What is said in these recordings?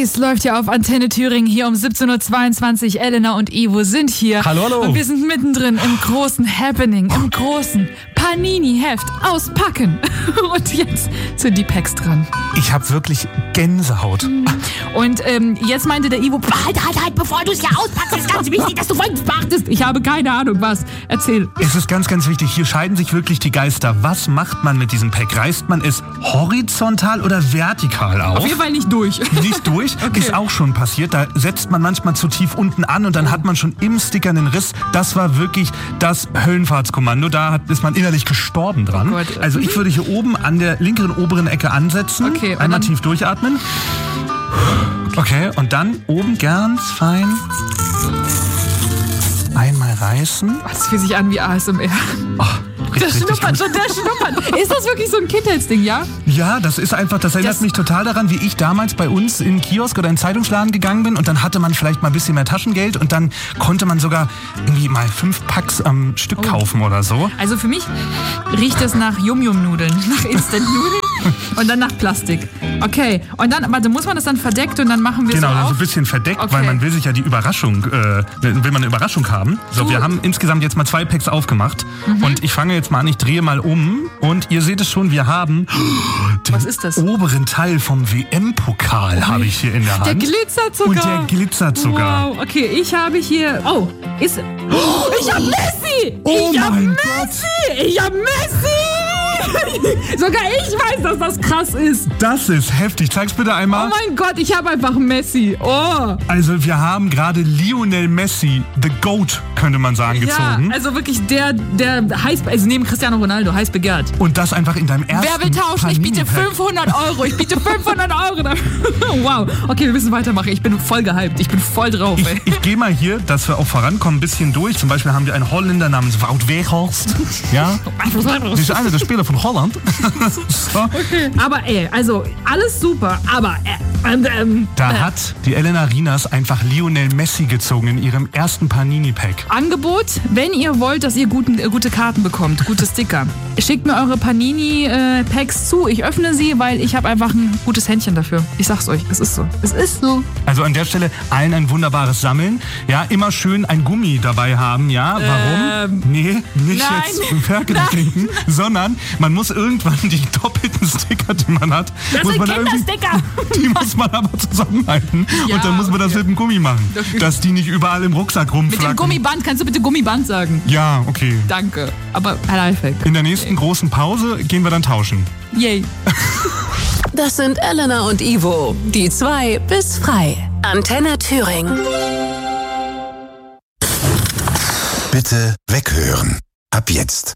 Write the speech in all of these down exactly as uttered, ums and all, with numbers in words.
Space läuft ja auf Antenne Thüringen hier um siebzehn Uhr zweiundzwanzig. Elena und Ivo sind hier. Hallo, hallo. Und wir sind mittendrin im großen Happening, im großen Panini-Heft auspacken. Und jetzt sind die Packs dran. Ich habe wirklich Gänsehaut. Und ähm, jetzt meinte der Ivo, halt, halt, halt, bevor du es hier auspackst, ist ganz wichtig, dass du folgendes beachtest. Ich habe keine Ahnung, was. Erzähl. Es ist ganz, ganz wichtig. Hier scheiden sich wirklich die Geister. Was macht man mit diesem Pack? Reißt man es horizontal oder vertikal auf? Auf jeden Fall nicht durch. Nicht durch, Okay. Ist auch schon passiert. Da setzt man manchmal zu tief unten an und dann hat man schon im Sticker einen Riss. Das war wirklich das Höllenfahrtskommando. Da hat, ist man innerlich gestorben dran. Oh Gott. Also ich würde hier oben an der linkeren oberen Ecke ansetzen. Okay, und Einmal dann- tief durchatmen. Okay, und dann oben ganz fein einmal reißen. Oh, das fühlt sich an wie A S M R. Oh, Der richtig, richtig schnuppert gut. schon, der schnuppert. Ist das wirklich so ein Kindheitsding, ja? Ja, das ist einfach, das erinnert Das- mich total daran, wie ich damals bei uns in den Kiosk oder in den Zeitungsladen gegangen bin und dann hatte man vielleicht mal ein bisschen mehr Taschengeld und dann konnte man sogar irgendwie mal fünf Packs am Stück Oh. kaufen oder so. Also für mich riecht es nach Yum-Yum-Nudeln, nach Instant-Nudeln und dann nach Plastik. Okay, und dann, warte, muss man das dann verdeckt und dann machen wir Genau, so also auf? ein bisschen verdeckt, Okay. weil man will sich ja die Überraschung, äh, will man eine Überraschung haben. So, wir haben insgesamt jetzt mal zwei Packs aufgemacht Mhm. und ich fange jetzt mal an, ich drehe mal um und ihr seht es schon, wir haben den Was ist das? oberen Teil vom W M-Pokal habe ich hier in der Hand. Der glitzert sogar. Und der glitzert sogar. Wow, okay, ich habe hier, oh, ist, oh, ich habe Messi! Oh ich habe mein Messi! Ich habe Messi! Sogar ich weiß, dass das krass ist. Das ist heftig. Zeig's bitte Oh einmal. mein Gott, ich habe einfach Messi. Oh. Also wir haben gerade Lionel Messi, the GOAT, könnte man sagen, Ja, gezogen. also wirklich der, der heiß, also neben Cristiano Ronaldo, heiß begehrt. Und das einfach in deinem ersten Wer will tauschen? Ich biete Panini-Pack. fünfhundert Euro. Ich biete fünfhundert Euro dafür. Wow. Okay, wir müssen weitermachen. Ich bin voll gehypt. Ich bin voll drauf, ey. Ich, ich gehe mal hier, dass wir auch vorankommen, ein bisschen durch. Zum Beispiel haben wir einen Holländer namens Wout Weghorst. Ja, das ist einer der Spieler von Holland. So. Okay. Aber ey, also alles super, aber äh, ähm, ähm, Da äh, hat die Elena Rinas einfach Lionel Messi gezogen in ihrem ersten Panini-Pack. Angebot, wenn ihr wollt, dass ihr guten, äh, gute Karten bekommt, gute Sticker, schickt mir eure Panini-Packs zu. Ich öffne sie, weil ich habe einfach ein gutes Händchen dafür. Ich sag's euch, es ist so. Es ist so. Also an der Stelle allen ein wunderbares Sammeln. Ja, immer schön ein Gummi dabei haben. Ja, warum? Ähm, nee, nicht nein, jetzt Werke nein. trinken, sondern man muss irgendwann die doppelten Sticker, die man hat, Das muss sind man irgendwie- Kindersticker. die muss man aber zusammenhalten. Ja, und dann muss man das okay. mit dem Gummi machen. Okay. Dass die nicht überall im Rucksack Mit rumflacken. dem Gummiband, kannst du bitte Gummiband sagen? Ja, okay. Danke. Aber Lifehack. In der nächsten großen Pause gehen wir dann tauschen. Yay. Das sind Elena und Ivo, die zwei bis frei. Antenne Thüringen. Bitte weghören. Ab jetzt.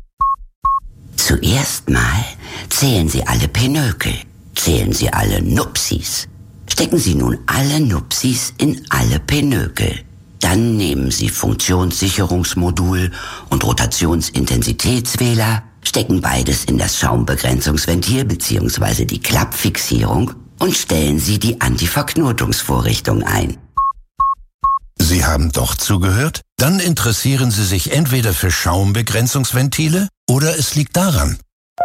Zuerst mal zählen Sie alle Pinökel, zählen Sie alle Nupsis. Stecken Sie nun alle Nupsis in alle Pinökel. Dann nehmen Sie Funktionssicherungsmodul und Rotationsintensitätswähler, stecken beides in das Schaumbegrenzungsventil bzw. die Klappfixierung und stellen Sie die Antiverknotungsvorrichtung ein. Sie haben doch zugehört? Dann interessieren Sie sich entweder für Schaumbegrenzungsventile oder es liegt daran.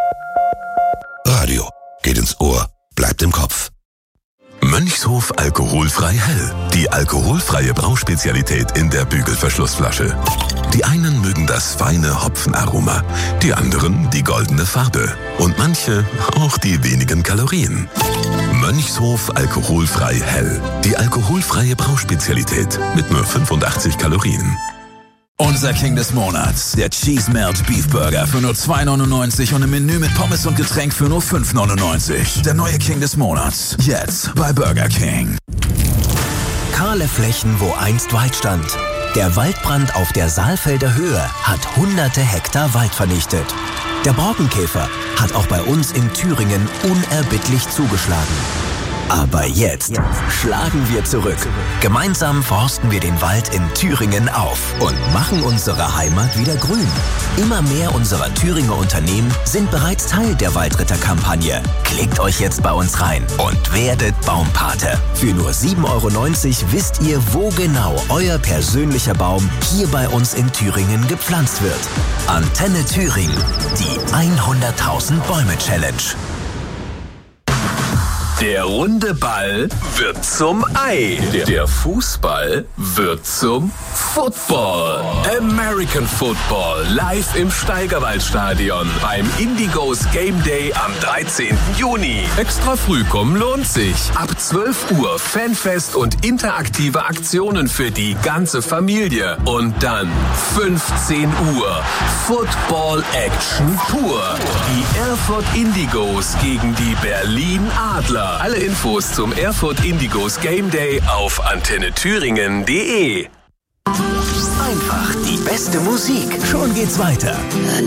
Radio geht ins Ohr, bleibt im Kopf. Mönchshof alkoholfrei hell. Die alkoholfreie Brauspezialität in der Bügelverschlussflasche. Die einen mögen das feine Hopfenaroma, die anderen die goldene Farbe und manche auch die wenigen Kalorien. Mönchshof alkoholfrei hell. Die alkoholfreie Brauspezialität mit nur fünfundachtzig Kalorien. Unser King des Monats, der Cheese Melt Beef Burger für nur zwei neunundneunzig und ein Menü mit Pommes und Getränk für nur fünf neunundneunzig. Der neue King des Monats, jetzt bei Burger King. Kahle Flächen, wo einst Wald stand. Der Waldbrand auf der Saalfelder Höhe hat hunderte Hektar Wald vernichtet. Der Borkenkäfer hat auch bei uns in Thüringen unerbittlich zugeschlagen. Aber jetzt schlagen wir zurück. Gemeinsam forsten wir den Wald in Thüringen auf und machen unsere Heimat wieder grün. Immer mehr unserer Thüringer Unternehmen sind bereits Teil der Waldritter-Kampagne. Klickt euch jetzt bei uns rein und werdet Baumpate. Für nur sieben Euro neunzig wisst ihr, wo genau euer persönlicher Baum hier bei uns in Thüringen gepflanzt wird. Antenne Thüringen, die hunderttausend Bäume Challenge. Der runde Ball wird zum Ei. Der Fußball wird zum Football. American Football live im Steigerwaldstadion beim Indigos Game Day am dreizehnten Juni. Extra früh kommen lohnt sich. Ab zwölf Uhr Fanfest und interaktive Aktionen für die ganze Familie. Und dann fünfzehn Uhr Football Action pur. Die Erfurt Indigos gegen die Berlin Adler. Alle Infos zum Erfurt Indigos Game Day auf antenne thüringen punkt de. Einfach die beste Musik. Schon geht's weiter.